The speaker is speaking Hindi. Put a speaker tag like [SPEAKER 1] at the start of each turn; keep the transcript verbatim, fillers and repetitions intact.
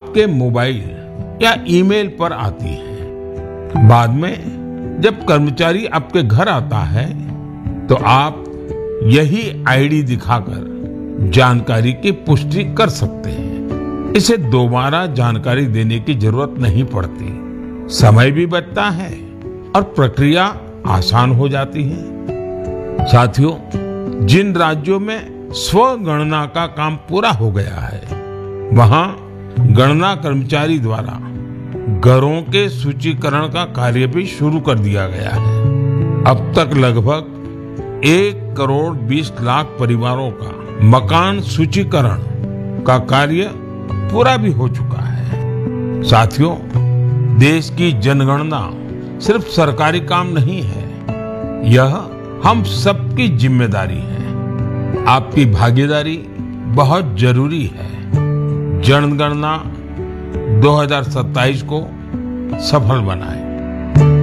[SPEAKER 1] आपके मोबाइल या ईमेल पर आती है। बाद में जब कर्मचारी आपके घर आता है तो आप यही आईडी दिखाकर जानकारी की पुष्टि कर सकते हैं। इसे दोबारा जानकारी देने की जरूरत नहीं पड़ती, समय भी बचता है और प्रक्रिया आसान हो जाती है। साथियों, जिन राज्यों में स्वगणना का काम पूरा हो गया है, वहां गणना कर्मचारी द्वारा घरों के सूचीकरण का कार्य भी शुरू कर दिया गया है। अब तक लगभग एक करोड़ बीस लाख परिवारों का मकान सूचीकरण का कार्य पूरा भी हो चुका है। साथियों, देश की जनगणना सिर्फ सरकारी काम नहीं है, यह हम सबकी जिम्मेदारी है। आपकी भागीदारी बहुत जरूरी है। जनगणना दो हज़ार सत्ताईस को सफल बनाएं।